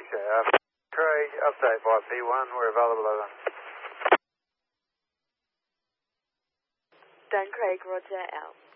Okay, Craig, update by P1, we're available, over. Dan Craig, Roger, out.